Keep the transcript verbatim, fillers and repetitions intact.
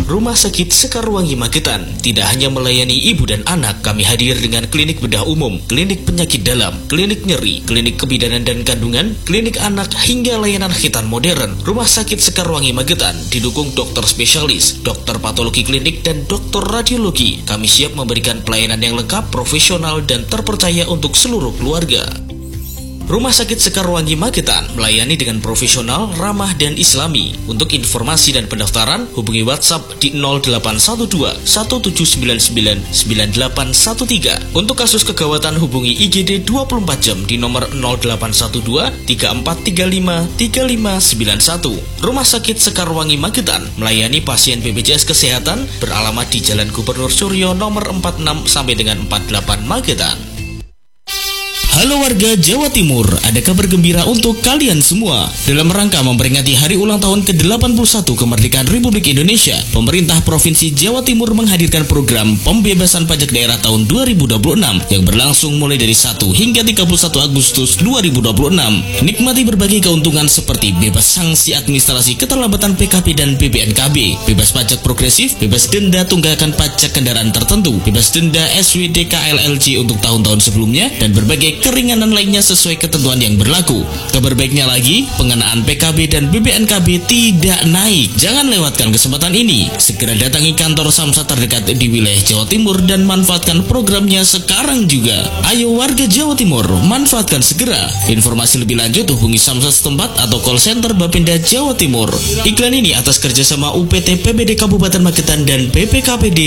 Rumah Sakit Sekarwangi Magetan tidak hanya melayani ibu dan anak, kami hadir dengan klinik bedah umum, klinik penyakit dalam, klinik nyeri, klinik kebidanan dan kandungan, klinik anak, hingga layanan khitan modern. Rumah Sakit Sekarwangi Magetan didukung dokter spesialis, dokter patologi klinik, dan dokter radiologi. Kami siap memberikan pelayanan yang lengkap, profesional, dan terpercaya untuk seluruh keluarga. Rumah Sakit Sekarwangi Magetan melayani dengan profesional, ramah, dan islami. Untuk informasi dan pendaftaran, hubungi WhatsApp di nol delapan satu dua satu tujuh sembilan sembilan sembilan delapan satu tiga. Untuk kasus kegawatan, hubungi I G D dua puluh empat jam di nomor nol delapan satu dua tiga empat tiga lima tiga lima sembilan satu. Rumah Sakit Sekarwangi Magetan melayani pasien B P J S Kesehatan, beralamat di Jalan Gubernur Suryo nomor empat puluh enam sampai dengan empat puluh delapan Magetan. Halo warga Jawa Timur, ada kabar gembira untuk kalian semua. Dalam rangka memperingati hari ulang tahun ke delapan puluh satu kemerdekaan Republik Indonesia, pemerintah Provinsi Jawa Timur menghadirkan program pembebasan pajak daerah tahun dua ribu dua puluh enam yang berlangsung mulai dari satu hingga tiga puluh satu Agustus dua ribu dua puluh enam. Nikmati berbagai keuntungan seperti bebas sanksi administrasi keterlambatan P K P dan B P N K B, bebas pajak progresif, bebas denda tunggakan pajak kendaraan tertentu, bebas denda S W D K L L C untuk tahun-tahun sebelumnya, dan berbagai keringanan lainnya sesuai ketentuan yang berlaku. Kabar baiknya lagi, pengenaan P K B dan B P N K B tidak naik. Jangan lewatkan kesempatan ini. Segera datangi kantor Samsat terdekat di wilayah Jawa Timur dan manfaatkan programnya sekarang juga. Ayo warga Jawa Timur, manfaatkan segera. Informasi lebih lanjut hubungi Samsat setempat atau call center Bapenda Jawa Timur. Iklan ini atas kerjasama U P T P B D Kabupaten Magetan dan B P K P D